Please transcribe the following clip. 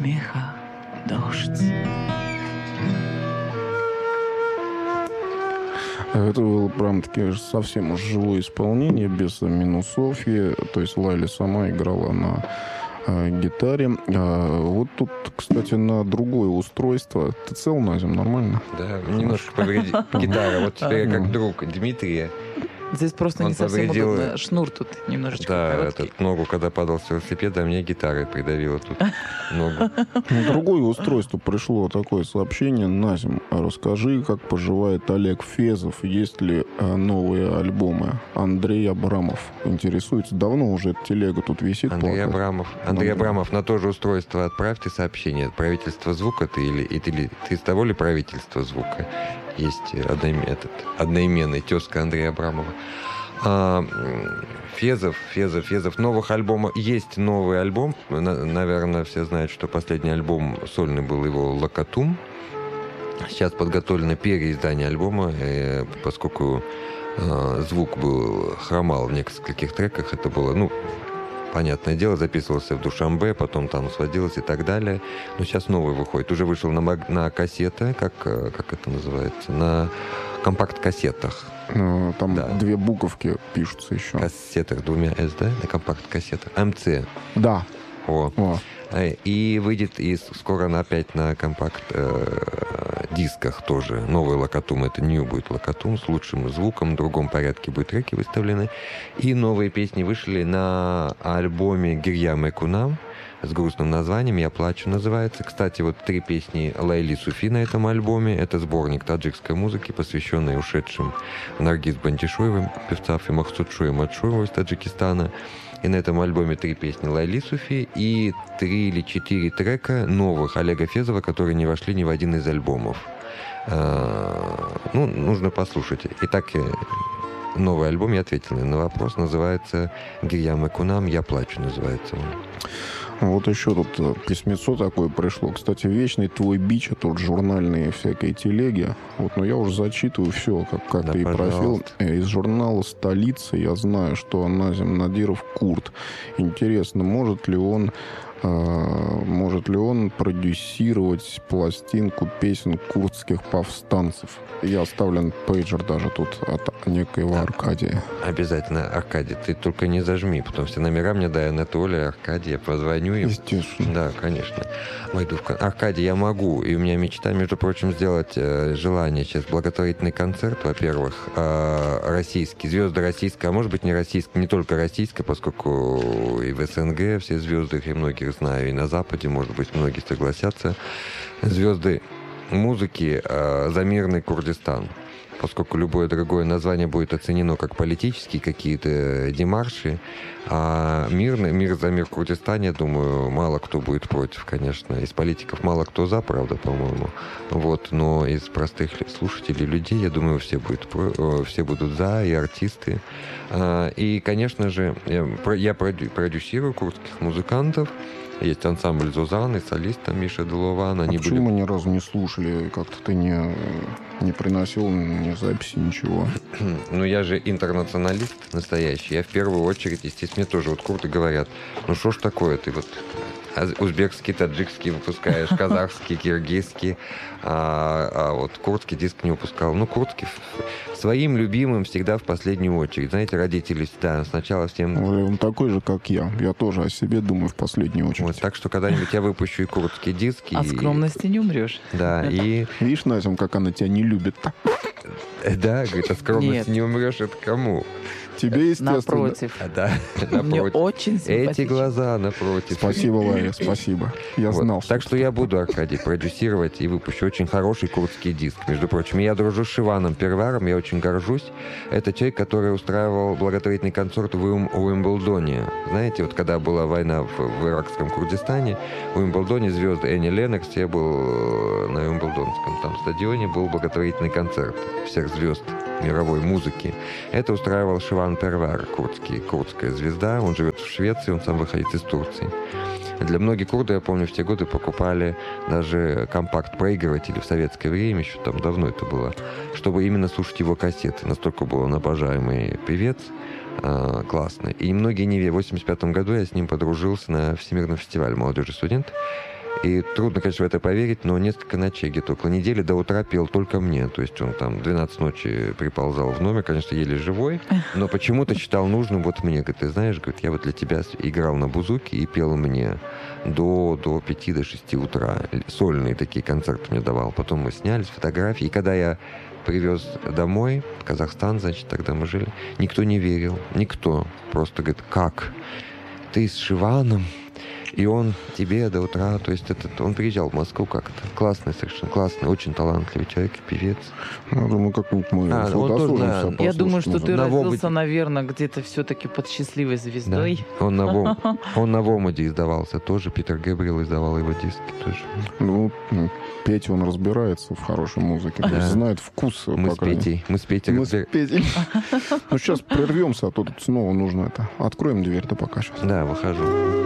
смеха дождь. Это было прям-таки совсем уж живое исполнение, без минусовки. То есть Лайли сама играла на гитаре. Вот тут, кстати, на другое устройство. Ты цел, Назим, нормально? Да, немножко повредил гитара. Вот теперь я как друг Дмитрия. Здесь просто Он не совсем повредил- удобно. Шнур тут немножечко Да, короткий. этот ногу, когда падал с велосипеда, мне гитарой придавило тут ногу. На другое устройство пришло такое сообщение. Назим, расскажи, как поживает Олег Фезов. Есть ли новые альбомы? Андрей Абрамов интересуется. Давно уже эта телега тут висит. Андрей плакает. Абрамов, на то же устройство отправь ты сообщение. Правительство звука ты или ты с того ли правительства звука? Есть одноименный тезка Андрея Абрамова. Фезов. Новых альбомов. Есть новый альбом. Наверное, все знают, что последний альбом сольный был его «Локатум». Сейчас подготовлено переиздание альбома, поскольку звук хромал в нескольких треках. Это было, понятное дело, записывался в Душанбе, потом там сводилось и так далее. Но сейчас новый выходит. Уже вышел на кассеты, как это называется, на компакт-кассетах. Там Да. две буковки пишутся еще. Кассетах двумя «С», да? На компакт-кассетах. МЦ. Да. О. О. И выйдет скоро опять на компакт-дисках тоже. Новый «Локатум». Это New будет «Локатум» с лучшим звуком. В другом порядке будут треки выставлены. И новые песни вышли на альбоме «Гирьям и Кунам» с грустным названием «Я плачу» называется. Кстати, вот 3 песни Лайли Суфи на этом альбоме. Это сборник таджикской музыки, посвященный ушедшим Наргиз Бандишоевым, певцам, и Махсудшою Матшуеву из Таджикистана. И на этом альбоме 3 песни Лайли Суфи и 3 или 4 трека новых Олега Фезова, которые не вошли ни в один из альбомов. Нужно послушать. Итак, новый альбом, я ответил на вопрос, называется «Гирьям и Кунам», «Я плачу» называется он. Вот еще тут письмецо такое пришло. Кстати, вечный твой бич, а тут журнальные всякие телеги. Но я уже зачитываю все, как Да, ты и просил. пожалуйста. Из журнала «Столица» я знаю, что Назим Надиров курд. Интересно, может ли он продюсировать пластинку песен курдских повстанцев? Я оставлен пейджер даже тут от некоего Аркадия. Обязательно, Аркадий, ты только не зажми, потому что номера мне дай Анатолия, Аркадий, я позвоню им. Естественно. Да, конечно. Войду Аркадий, я могу, и у меня мечта, между прочим, сделать желание сейчас благотворительный концерт, во-первых, российский, звезды российской, а может быть не российской, не только российской, поскольку и в СНГ все звезды, их я многих знаю, и на Западе, может быть, многие согласятся, звезды музыки за мирный Курдистан. Поскольку любое другое название будет оценено как политические какие-то демарши, а мир за мир в Курдистане, я думаю, мало кто будет против, конечно. Из политиков мало кто за, правда, по-моему. Но из простых слушателей, людей, я думаю, все будут за, и артисты. И, конечно же, я продюсирую курдских музыкантов. Есть ансамбль «Зозан» и солист там Миша Делован. Почему мы ни разу не слушали? Как-то ты не приносил ни записи, ничего. Я же интернационалист настоящий. Я в первую очередь, естественно, мне тоже курды говорят, что ж такое, ты узбекский, таджикский выпускаешь, казахский, киргизский, а курдский диск не выпускал. Курдский своим любимым всегда в последнюю очередь. Знаете, родители всегда сначала всем... Он такой же, как я. Я тоже о себе думаю в последнюю очередь. Так что когда-нибудь я выпущу и курдские диски. От скромности не умрешь. Да, и... Видишь, Назим, как она тебя не любит-то? Да, говорит, от скромности не умрешь, это кому? Тебе, естественно. Напротив. Да, Мне очень симпатично. Эти глаза напротив. Спасибо, Ларя, спасибо. Я знал. Так что я буду, Аркадий, продюсировать и выпущу очень хороший курдский диск, между прочим. Я дружу с Шиваном Перваром, я очень горжусь. Это человек, который устраивал благотворительный концерт в Уимблдоне. Знаете, когда была война в иракском Курдистане, в Уимблдоне звезды Энни Леннокс, я был на Уимблдонском там стадионе, был благотворительный концерт всех звезд мировой музыки. Это устраивал Шиван Первар, курдская звезда. Он живет в Швеции, он сам выходит из Турции. Для многих курдов, я помню, в те годы покупали даже компакт-проигрыватели в советское время, еще там давно это было, чтобы именно слушать его кассеты. Настолько был он обожаемый певец, классный. И многие не верят. В 1985 году я с ним подружился на Всемирном фестивале молодежи студентов. И трудно, конечно, в это поверить, но несколько ночей, где-то около недели до утра пел только мне. То есть он там 12 ночи приползал в номер, конечно, еле живой, но почему-то считал нужным вот мне. Говорит, ты знаешь, говорит, я вот для тебя играл на бузуке и пел мне до 5-6 утра. Сольные такие концерты мне давал. Потом мы снялись, фотографии. И когда я привез домой, в Казахстан, значит, тогда мы жили, никто не верил. Никто. Просто говорит, как? Ты с Шиваном? И он тебе до утра, то есть он приезжал в Москву как-то. Классный, совершенно классный, очень талантливый человек, певец. Я думаю, как-нибудь мы фотосуримся. Да. Я думаю, что ты родился, наверное, где-то все-таки под счастливой звездой. Да. Он на Вомоде издавался тоже, Питер Гэбриэл издавал его диски тоже. Ну, Петя, он разбирается в хорошей музыке, да. Знает вкус. Мы с Петей. Мы с Петей. Ну, сейчас прервемся, а то тут снова нужно это. Откроем дверь-то пока сейчас. Да, выхожу.